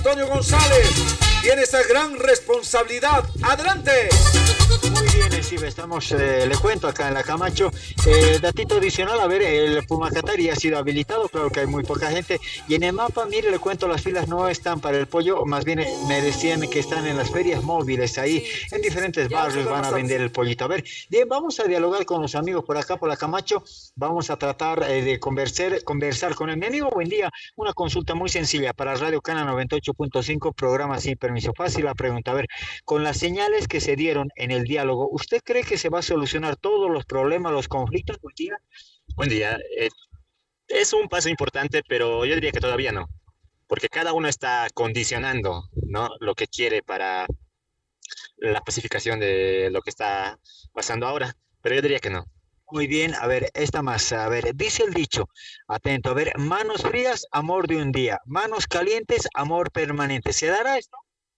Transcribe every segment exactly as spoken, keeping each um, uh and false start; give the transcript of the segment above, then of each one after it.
Antonio González tiene esa gran responsabilidad. ¡Adelante! Muy bien, Steve, estamos, eh, le cuento acá en la Camacho. Eh, datito adicional, a ver, el Pumacatari ha sido habilitado, claro que hay muy poca gente. Y en el mapa, mire, le cuento, las filas no están para el pollo, más bien eh, me decían que están en las ferias móviles ahí, en diferentes barrios van a vender el pollito. A ver, bien, vamos a dialogar con los amigos por acá, por la Camacho. Vamos a tratar eh, de conversar, conversar con él. Mi amigo, buen día. Una consulta muy sencilla para Radio Cana noventa y ocho punto cinco, programa sin permiso. Fácil la pregunta. A ver, con las señales que se dieron en el diálogo, ¿usted cree que se va a solucionar todos los problemas, los conflictos? Buen día. Buen día. Eh, es un paso importante, pero yo diría que todavía no, porque cada uno está condicionando, ¿no?, lo que quiere para la pacificación de lo que está pasando ahora, pero yo diría que no. Muy bien, a ver, esta más, a ver, dice el dicho, atento, a ver, manos frías, amor de un día, manos calientes, amor permanente. ¿Se dará esto?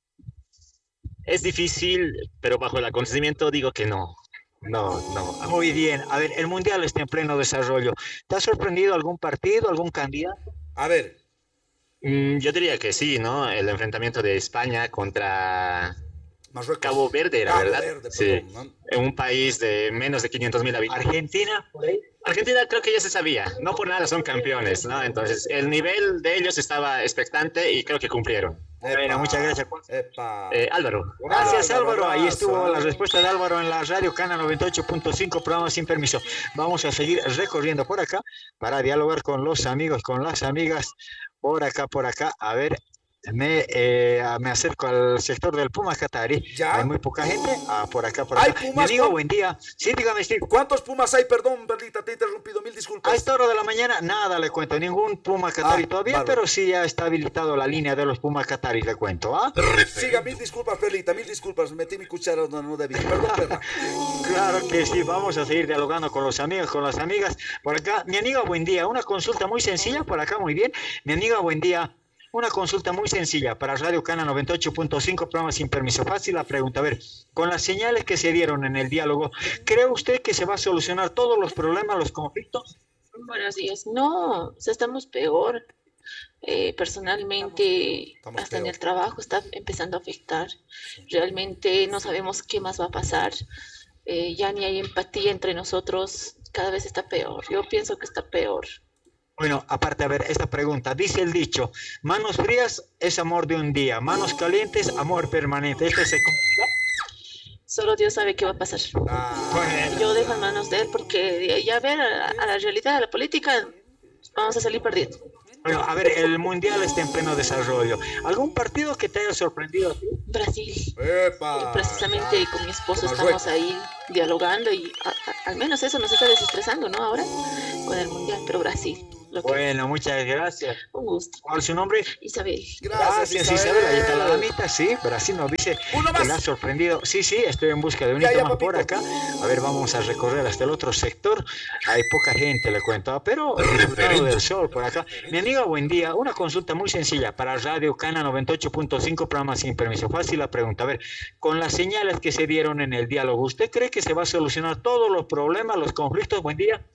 Es difícil, pero bajo el acontecimiento digo que no. No, no. Muy bien, a ver, el mundial está en pleno desarrollo. ¿Te ha sorprendido algún partido, algún candidato? A ver. Mm, yo diría que sí, ¿no? El enfrentamiento de España contra Marruecos. Cabo Verde, era, Cabo ¿verdad? Verde, Sí, perdón, ¿no? en un país de menos de quinientos mil habitantes. Argentina, por ahí. Argentina creo que ya se sabía, no por nada son campeones, ¿no? Entonces, el nivel de ellos estaba expectante y creo que cumplieron. Bueno, muchas gracias. Epa. Eh, Álvaro. Gracias, Álvaro, Álvaro. Ahí estuvo abrazo. la respuesta de Álvaro en la Radio Cana noventa y ocho punto cinco, programa sin permiso. Vamos a seguir recorriendo por acá para dialogar con los amigos, con las amigas, por acá, por acá. A ver, me, eh, me acerco al sector del Pumacatari. ¿Ya? Hay muy poca gente. Ah, por acá, por ¿Hay acá. Pumas, Mi amigo, Juan? buen día. Sí, dígame, Steve. ¿Cuántos Pumas hay? Perdón, Perlita, te he interrumpido. Mil disculpas. A esta hora de la mañana, nada le cuento, ningún Puma Qatari Ah, todavía, bárbaro. pero sí ya está habilitado la línea de los Puma Qatari, le cuento, ¿ah? Siga, mil disculpas, Perlita, mil disculpas. Metí mi cuchara donde no debía. Perdón, Perla. Claro que sí, vamos a seguir dialogando con los amigos, con las amigas. Por acá, mi amiga, buen día. Una consulta muy sencilla, por acá, muy bien. Mi amiga, buen día. Una consulta muy sencilla para Radio Cana noventa y ocho punto cinco, programa sin permiso. Fácil la pregunta. A ver, con las señales que se dieron en el diálogo, ¿cree usted que se va a solucionar todos los problemas, los conflictos? Buenos días. No, o sea, estamos peor. Eh, personalmente, Estamos hasta en peor. el trabajo está empezando a afectar. Realmente no sabemos qué más va a pasar. Eh, ya ni hay empatía entre nosotros. Cada vez está peor. Yo pienso que está peor. Bueno, aparte, a ver, esta pregunta. Dice el dicho, manos frías es amor de un día, manos calientes, amor permanente. ¿Este se cumplirá? Solo Dios sabe qué va a pasar. Ah, Bueno, Yo dejo en manos de él porque ya ver a, a la realidad, a la política, vamos a salir perdiendo. bueno, a ver, el mundial está en pleno desarrollo. ¿Algún partido que te haya sorprendido? Brasil. epa. Precisamente con mi esposo Marruecos. estamos ahí dialogando y a- a- al menos eso nos está desestresando, ¿no? Ahora con el mundial, pero Brasil. Lo que, Bueno, muchas gracias. un gusto. ¿Cuál es su nombre? Isabel. Gracias, Isabel. Ahí está la Isabel. damita, sí. Brasil nos dice Uno que más. le ha sorprendido. Sí, sí, estoy en busca de un Ya, hito ya, más por papito. acá. A ver, vamos a recorrer hasta el otro sector. Hay poca gente, le cuento, ah, pero disfrutando del sol por acá. Mi amiga, buen día. Una consulta muy sencilla para Radio Cana noventa y ocho punto cinco, programa sin permiso. Fácil la pregunta. A ver, con las señales que se dieron en el diálogo, ¿usted cree que se va a solucionar todos los problemas, los conflictos? Buen día.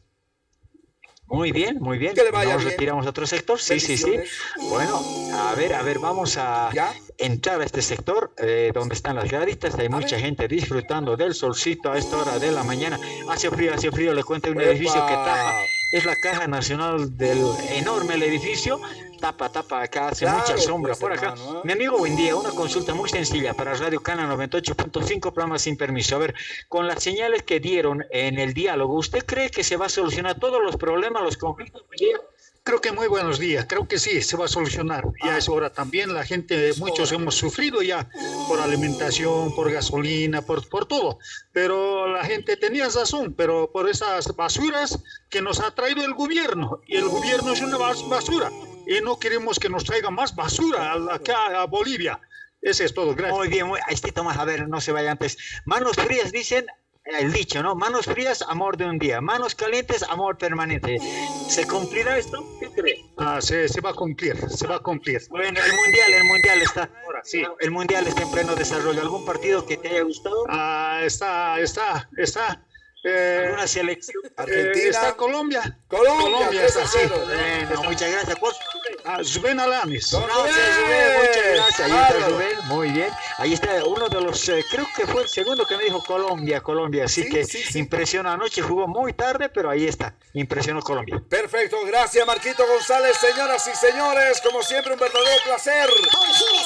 Muy bien, muy bien. Que le vaya Nos bien. retiramos a otro sector. Sí, sí, sí. Bendiciones. Bueno, a ver, a ver, vamos a ¿Ya? entrar a este sector eh, donde están las graditas. Hay mucha ver. gente disfrutando del solcito a esta hora de la mañana. Hace frío, hace frío. Le cuento un Epa. edificio que tapa. Es la caja nacional del enorme el edificio. Tapa, tapa, acá hace Claro, mucha sombra pues, por acá. hermano, ¿eh? Mi amigo, buen día. Una consulta muy sencilla para Radio Cana noventa y ocho punto cinco, programa sin permiso. A ver, con las señales que dieron en el diálogo, ¿usted cree que se va a solucionar todos los problemas, los conflictos? Buen día. Creo que muy buenos días, creo que sí, se va a solucionar. Ya Ah. es hora también, la gente, muchos hemos sufrido ya por alimentación, por gasolina, por, por todo. Pero la gente tenía razón, pero por esas basuras que nos ha traído el gobierno. Y el gobierno es una bas- basura. Y no queremos que nos traiga más basura a- acá a Bolivia. Ese es todo, gracias. Muy bien, muy, ahí está, Tomás, a ver, no se vaya antes. Manos frías dicen, el dicho, ¿no? Manos frías, amor de un día. Manos calientes, amor permanente. ¿Se cumplirá esto? ¿Qué cree? Ah, se, se va a cumplir, se va a cumplir. Bueno, el mundial, el mundial está. Ahora sí. El mundial está en pleno desarrollo. ¿Algún partido que te haya gustado? Ah, está, está, está Eh, ¿Alguna selección? eh, Argentina. está Colombia. Colombia, Colombia tres a está así. cero. Bueno, muchas gracias. ¿Cuál? Ah, Zubén Alanis. Don Gracias, Rubén. Rubén, muchas gracias. Ahí está Bárbaro. Rubén, muy bien. Ahí está uno de los, eh, creo que fue el segundo que me dijo Colombia, Colombia. Así Sí, que sí, sí. impresiona anoche, jugó muy tarde, pero ahí está, impresionó Colombia. Perfecto, gracias Marquito González, señoras y señores, como siempre un verdadero placer. Hoy sí